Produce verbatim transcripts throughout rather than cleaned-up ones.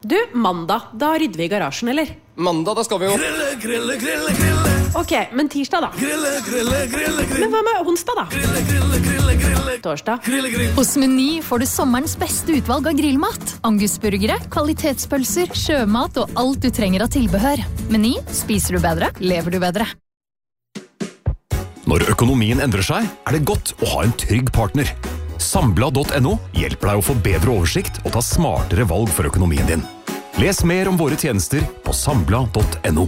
Du, mandag, da rydder vi I garasjen, eller? Mandag, da skal vi jo Grille, grille, grille, grille. Ok, men tirsdag da? Grille, grille, grille, grille. Men hva med onsdag da? Grille, grille, grille, grille. Torsdag? Grille, grille. Hos Meny får du sommerens beste utvalg av grillmat. Angusburgere, kvalitetspølser, sjømat og alt du trenger av tilbehør. Meny, spiser du bedre, lever du bedre. Når økonomien endrer seg, er det godt å ha en trygg partner. Sambla punktum no hjelper deg å få bedre oversikt og ta smartere valg for økonomien din. Les mer om våre tjenester på Sambla punktum no.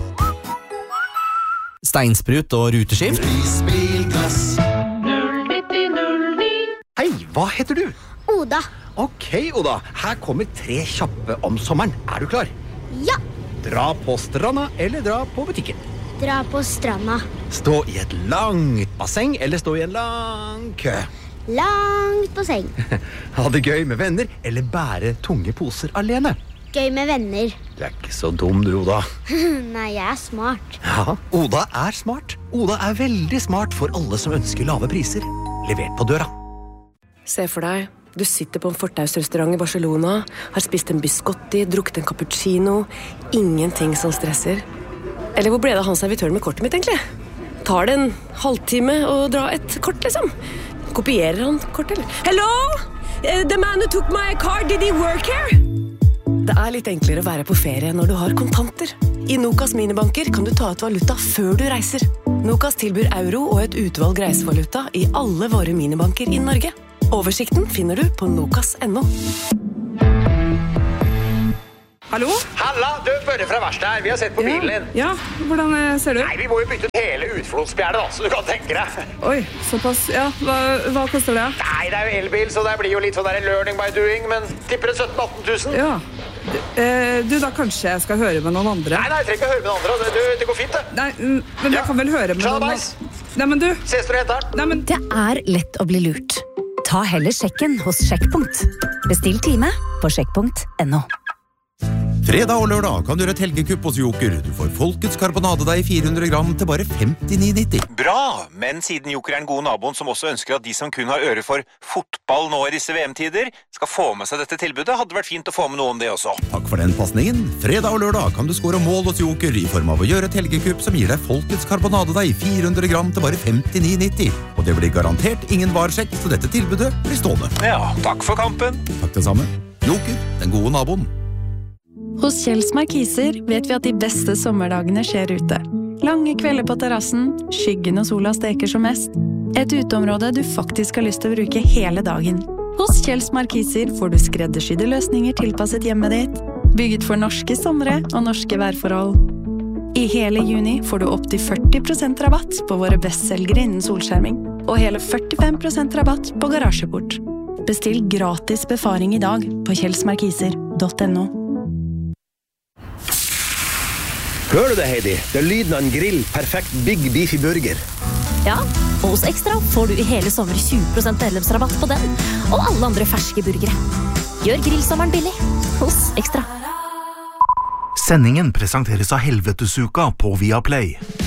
Steinsprut og ruteskift. Isbilglass. null ni null ni. Hei, hva heter du? Oda. Ok, Oda. Her kommer tre kjappe om sommeren. Er du klar? Ja. Dra på stranda eller dra på butikken? Dra på stranda. Stå I et langt basseng eller stå I en lang kø? Langt på seng. Ha det gøy med venner eller bære tunge poser alene? Gøy med venner. Du er ikke så dum, du, Oda. Nei, jeg er smart. Ja, Oda er smart. Oda er veldig smart for alle som ønsker lave priser. Levert på døra. Se for deg, du sitter på en fortausrestaurant I Barcelona, har spist en biscotti, drukket en cappuccino, ingenting som stresser. Eller hvor ble det han servitøren med kortet mitt, egentlig? Tar det en halvtime å dra et kort, liksom? Kopierer han kortet, eller? Hello? Uh, the man who took my car, did he work here? Det er litt enklere å være på ferie når du har kontanter. I Nokas minibanker kan du ta ut valuta før du reiser. Nokas tilbyr euro og et utvalg reisevaluta I alle våre minibanker I Norge. Oversikten finner du på nokas punktum no. Hallo? Halla, du Børre fra verkstedet her. Vi har sett på bilen din. Ja, hvordan ser du? Nei, vi må jo bytte ut hele utflodspjernet da, så du kan tenke deg. Oi, såpass, ja, hva, hva koster det? Nei, det er jo elbil, så det blir jo litt sånn der learning by doing, men tipper det sytten til atten tusen. Ja, eh, du da kanskje jeg skal høre med noen andre? Nei, nei, jeg trenger ikke høre med noen andre, det, det går fint det. Nei, men jeg kan vel høre med noen andre? Nei, men du... Ses du etter? Nei, men... Det er lett å bli lurt. Ta heller sjekken hos Sjekkpunkt. Bestill time på sjekkpunkt punktum no. Fredag og lørdag kan du gjøre et helgekupp hos Joker. Du får Folkets karbonadedeig fire hundre gram til bare femtini nitti. Bra, men siden Joker er den gode naboen som også ønsker at de som kun har øre for fotball nå I disse V M-tider, skal få med seg dette tilbudet, hadde vært fint å få med noe om det også. Takk for den passningen. Fredag og lørdag kan du score mål hos Joker I form av å gjøre et helgekupp som gir deg Folkets karbonadedeig fire hundre gram til bare femtini nitti. Og det blir garantert ingen varsjekk, så dette tilbudet blir stående. Ja, takk for kampen. Takk det samme. Joker, den gode naboen. Hos Kjells Markiser vet vi at de beste sommerdagene skjer ute. Lange kvelder på terrassen, skyggen og sola steker som mest. Et uteområde du faktisk har lyst til å bruke hele dagen. Hos Kjells Markiser får du skreddersydde løsninger tilpasset hjemmet ditt, bygget for norske somre og norske værforhold. I hele juni får du opp til førti prosent rabatt på våre bestselgere innen solskjerming, og hele førtifem prosent rabatt på garasjeport. Bestill gratis befaring I dag på kjellsmarkiser punktum no. Hører du det, Heidi? Det er lyden av en grill, perfekt Big Beefy Burger. Ja, og hos Ekstra får du I hele sommer tjue prosent medlemsrabatt på den, og alle andre ferske burgere. Gjør grillsommeren billig hos Ekstra. Sendingen presenteres av Helvetesuka på Viaplay.